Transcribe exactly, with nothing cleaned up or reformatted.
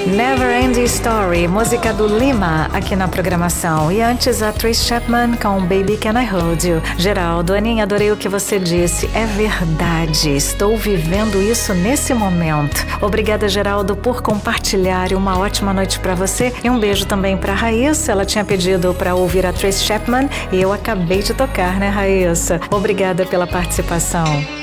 Never Ending Story, música do Lima, aqui na programação. E antes a Trace Chapman com Baby Can I Hold You. Geraldo, Aninha, adorei o que você disse. É verdade, estou vivendo isso nesse momento. Obrigada, Geraldo, por compartilhar. Uma ótima noite para você. E um beijo também para Raíssa. Ela tinha pedido para ouvir a Trace Chapman e eu acabei de tocar, né, Raíssa? Obrigada pela participação.